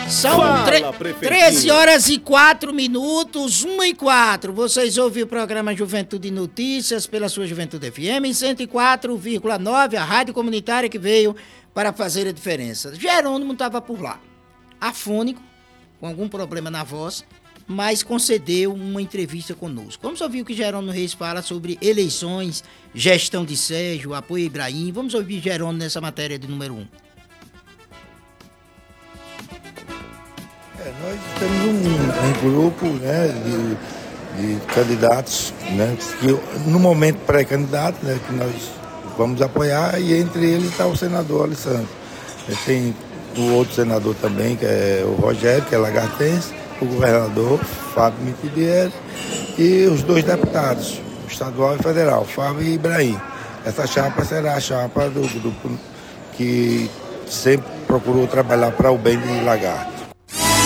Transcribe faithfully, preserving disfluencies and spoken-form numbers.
São tre- treze horas e quatro minutos, uma e quatro. Vocês ouvem o programa Juventude Notícias pela sua Juventude F M cento e quatro vírgula nove, a rádio comunitária que veio para fazer a diferença. Jerônimo estava por lá, afônico, com algum problema na voz, mas concedeu uma entrevista conosco. Vamos ouvir o que Jerônimo Reis fala sobre eleições, gestão de Sérgio, apoio a Ibrahim. Vamos ouvir Jerônimo nessa matéria de número um. É, nós temos um, um grupo, né, de, de candidatos, né, que no momento pré-candidato, né, que nós vamos apoiar, e entre eles está o senador Alessandro. Tem o outro senador também, que é o Rogério, que é lagartense, o governador Fábio Mitidieri e os dois deputados, estadual e federal, Fábio e Ibrahim. Essa chapa será a chapa do grupo que sempre procurou trabalhar para o bem de Lagarto.